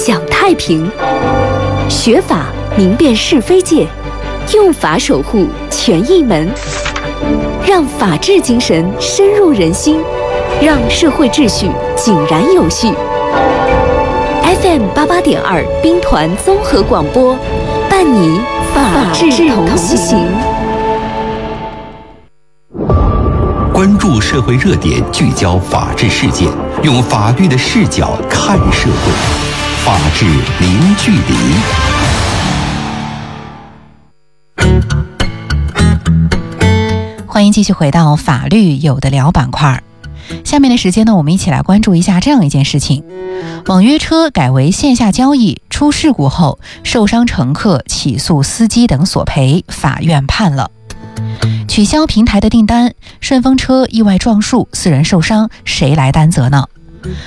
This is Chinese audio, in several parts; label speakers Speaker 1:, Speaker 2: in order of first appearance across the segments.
Speaker 1: 享太平，学法明辨是非界，用法守护权益门，让法治精神深入人心，让社会秩序井然有序。FM 88.2兵团综合广播，伴你法治同行。
Speaker 2: 关注社会热点，聚焦法治事件，用法律的视角看社会，法治零距离。
Speaker 3: 欢迎继续回到法律有的聊板块。下面的时间呢，我们一起来关注一下这样一件事情：网约车改为线下交易，出事故后受伤乘客起诉司机等索赔，法院判了。取消平台的订单，顺风车意外撞树，4人受伤，谁来担责呢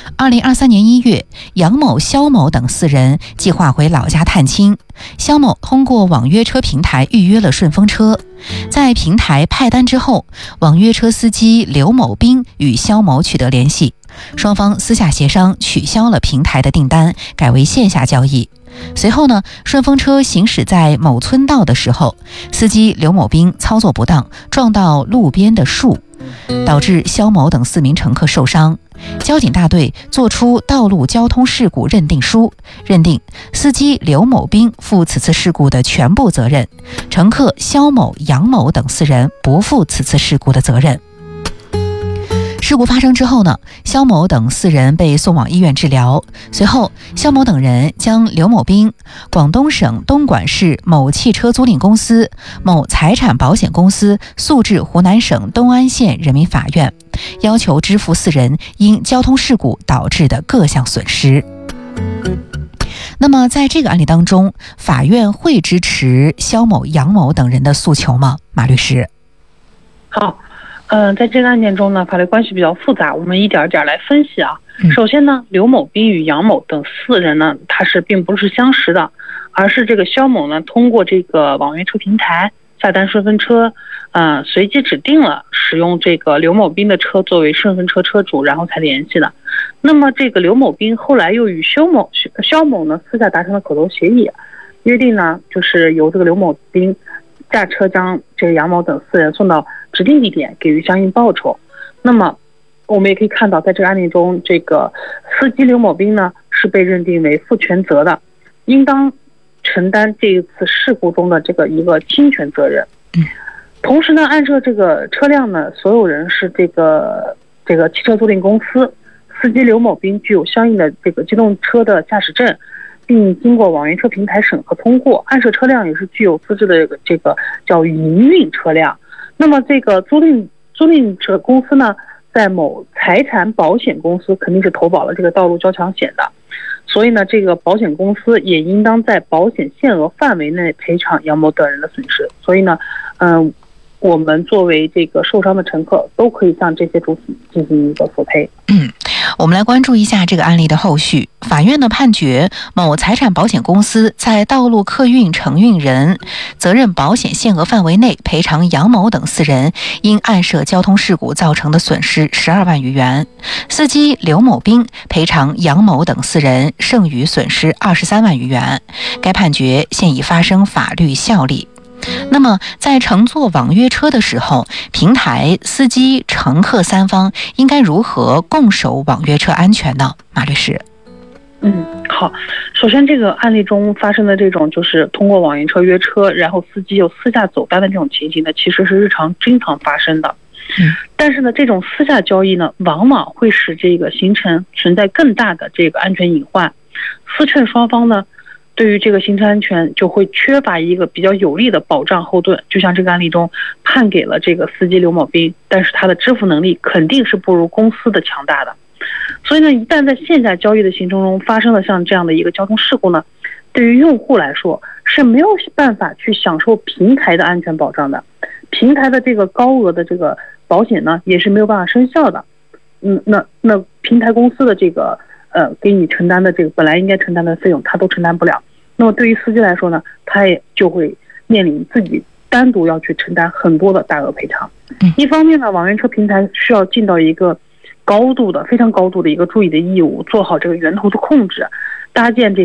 Speaker 3: ？2023年1月，杨某、肖某等4人计划回老家探亲。肖某通过网约车平台预约了顺风车，在平台派单之后，网约车司机刘某兵与肖某取得联系，双方私下协商取消了平台的订单，改为线下交易。随后呢，顺风车行驶在某村道的时候，司机刘某兵操作不当，撞到路边的树，导致肖某等4名乘客受伤。交警大队作出道路交通事故认定书，认定司机刘某兵负此次事故的全部责任，乘客肖某、杨某等4人不负此次事故的责任。事故发生之后呢，肖某等4人被送往医院治疗。随后，肖某等人将刘某兵、广东省东莞市某汽车租赁公司、某财产保险公司诉至湖南省东安县人民法院，要求支付4人因交通事故导致的各项损失。那么在这个案例当中，法院会支持肖某、杨某等人的诉求吗？马律师。
Speaker 4: 好。在这个案件中呢，法律关系比较复杂，我们一点一点来分析啊。首先呢，刘某兵与杨某等4人呢，他并不是相识的，而是这个肖某呢，通过这个网约车平台下单顺风车，随机指定了使用这个刘某兵的车作为顺风车车主，然后才联系的。那么这个刘某兵后来又与肖某呢私下达成了口头协议，约定呢就是由这个刘某兵驾车将这个杨某等4人送到指定地点，给予相应报酬。那么我们也可以看到，在这个案例中，这个司机刘某兵呢是被认定为负全责的，应当承担这一次事故中的这个一个侵权责任。同时呢，按照这个车辆呢，所有人是这个汽车租赁公司，司机刘某兵具有相应的这个机动车的驾驶证，并经过网约车平台审核通过，案涉车辆也是具有资质的这个叫营运车辆。那么这个租赁车公司呢，在某财产保险公司肯定是投保了这个道路交强险的，所以呢，这个保险公司也应当在保险限额范围内赔偿杨某等人的损失。所以呢，我们作为这个受伤的乘客，都可以向这些主体进行一个索赔。
Speaker 3: 我们来关注一下这个案例的后续。法院呢判决某财产保险公司在道路客运承运人责任保险限额范围内赔偿杨某等4人因案涉交通事故造成的损失12万余元，司机刘某兵赔偿杨某等4人剩余损失23万余元。该判决现已发生法律效力。那么在乘坐网约车的时候，平台、司机、乘客3方应该如何共守网约车安全呢？马律师。
Speaker 4: 好，首先这个案例中发生的这种就是通过网约车约车，然后司机又私下走单的这种情形呢，其实是日常经常发生的。但是呢，这种私下交易呢，往往会使这个行程存在更大的这个安全隐患，司乘双方呢对于这个行车安全就会缺乏一个比较有力的保障后盾。就像这个案例中判给了这个司机刘某兵，但是他的支付能力肯定是不如公司的强大的。所以呢，一旦在线下交易的行程中发生了像这样的一个交通事故呢，对于用户来说是没有办法去享受平台的安全保障的，平台的这个高额的这个保险呢也是没有办法生效的。那平台公司的这个给你承担的这个本来应该承担的费用，他都承担不了。那么对于司机来说呢，他也就会面临自己单独要去承担很多的大额赔偿。一方面呢，网约车平台需要尽到一个非常高度的一个注意的义务，做好这个源头的控制，搭建这